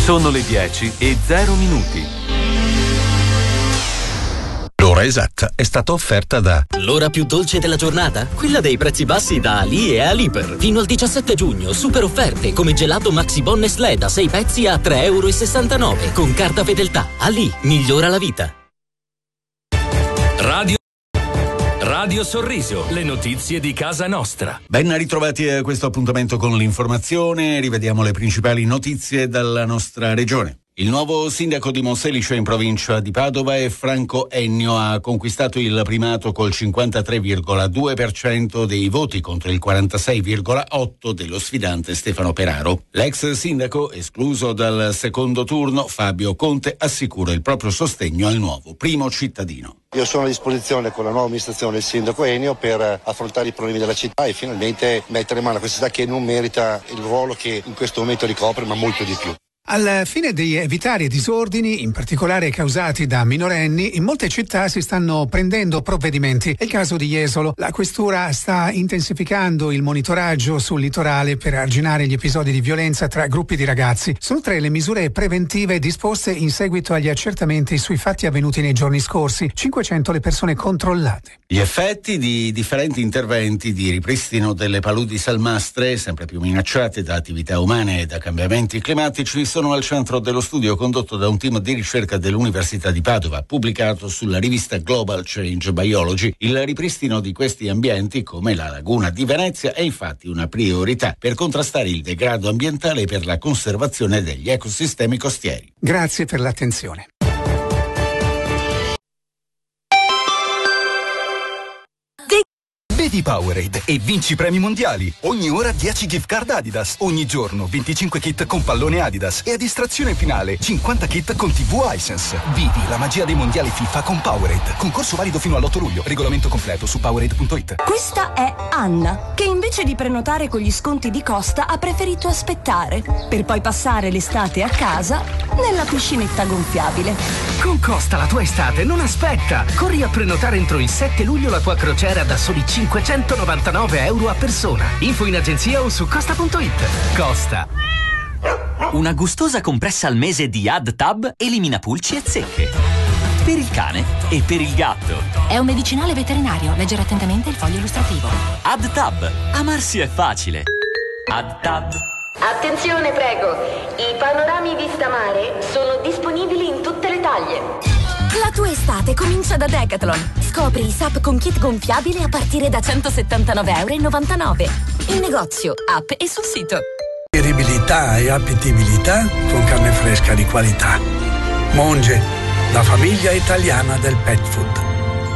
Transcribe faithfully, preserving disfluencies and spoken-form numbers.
Sono le dieci e zero minuti. L'ora esatta è stata offerta da... L'ora più dolce della giornata? Quella dei prezzi bassi da Ali e Aliper. Fino al diciassette giugno, super offerte come gelato Maxi Bon Nestlé da sei pezzi a tre e sessantanove euro. Con carta fedeltà. Ali, migliora la vita. Radio Radio Sorriso, le notizie di casa nostra. Ben ritrovati a questo appuntamento con l'informazione. Rivediamo le principali notizie dalla nostra regione. Il nuovo sindaco di Monselice in provincia di Padova è Franco Ennio, ha conquistato il primato col cinquantatré virgola due per cento dei voti contro il quarantasei virgola otto per cento dello sfidante Stefano Peraro. L'ex sindaco, escluso dal secondo turno, Fabio Conte, assicura il proprio sostegno al nuovo primo cittadino. Io sono a disposizione con la nuova amministrazione del sindaco Ennio per affrontare i problemi della città e finalmente mettere in mano a questa città che non merita il ruolo che in questo momento ricopre, ma molto di più. Al fine di evitare disordini, in particolare causati da minorenni, in molte città si stanno prendendo provvedimenti. È il caso di Jesolo. La questura sta intensificando il monitoraggio sul litorale per arginare gli episodi di violenza tra gruppi di ragazzi. Sono tre le misure preventive disposte in seguito agli accertamenti sui fatti avvenuti nei giorni scorsi. cinquecento le persone controllate. Gli effetti di differenti interventi di ripristino delle paludi salmastre, sempre più minacciate da attività umane e da cambiamenti climatici, sono al centro dello studio condotto da un team di ricerca dell'Università di Padova, pubblicato sulla rivista Global Change Biology. Il ripristino di questi ambienti, come la laguna di Venezia, è infatti una priorità per contrastare il degrado ambientale e per la conservazione degli ecosistemi costieri. Grazie per l'attenzione. Bevi Powerade e vinci premi mondiali. Ogni ora dieci gift card Adidas. Ogni giorno venticinque kit con pallone Adidas. E a distrazione finale cinquanta kit con tivù Hisense. Vivi la magia dei mondiali FIFA con Powerade. Concorso valido fino all'otto luglio. Regolamento completo su powerade punto it. Questa è Anna, che invece di prenotare con gli sconti di Costa ha preferito aspettare, per poi passare l'estate a casa nella piscinetta gonfiabile. Con Costa la tua estate non aspetta. Corri a prenotare entro il sette luglio la tua crociera da soli cinquecentonovantanove euro a persona. Info in agenzia o su costa punto it. Costa. Una gustosa compressa al mese di AdTab elimina pulci e zecche. Per il cane e per il gatto. È un medicinale veterinario. Leggere attentamente il foglio illustrativo. AdTab. Amarsi è facile. AdTab. Attenzione, prego. I panorami vista mare sono disponibili in tutte le taglie. La tua estate comincia da Decathlon. Scopri i S U P con kit gonfiabile a partire da centosettantanove virgola novantanove euro. In negozio, app e sul sito. Digeribilità e appetibilità con carne fresca di qualità. Monge, la famiglia italiana del pet food.